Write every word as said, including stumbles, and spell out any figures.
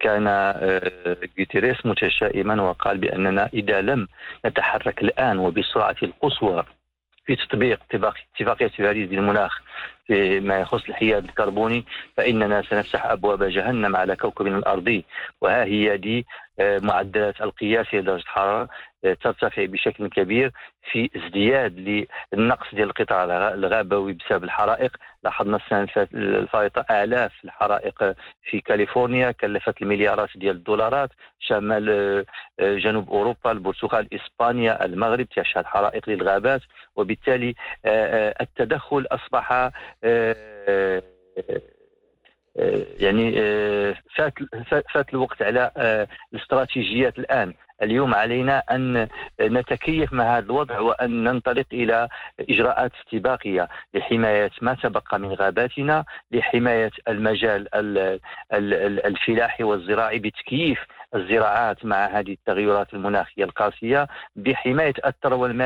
كان غوتيريس متشائما وقال بأننا إذا لم نتحرك الآن وبسرعة القصوى في تطبيق اتفاقية باريس للمناخ فيما يخص الحياد الكربوني فإننا سنفتح أبواب جهنم على كوكبنا الأرضي. وها هي دي معدلات القياسية لدرجة الحرارة ترتفع بشكل كبير في ازدياد للنقص ديال القطاع الغابوي بسبب الحرائق. لاحظنا السنة الفائتة آلاف الحرائق في كاليفورنيا كلفت المليارات ديال الدولارات. شمال جنوب أوروبا، البرتغال، إسبانيا، المغرب تشهد حرائق للغابات، وبالتالي التدخل أصبح يعني فات فات الوقت على الاستراتيجيات. الآن اليوم علينا أن نتكيف مع هذا الوضع وأن ننطلق إلى إجراءات استباقية لحماية ما تبقى من غاباتنا، لحماية المجال الفلاحي والزراعي بتكييف الزراعات مع هذه التغيرات المناخية القاسية، بحماية الثروة المائية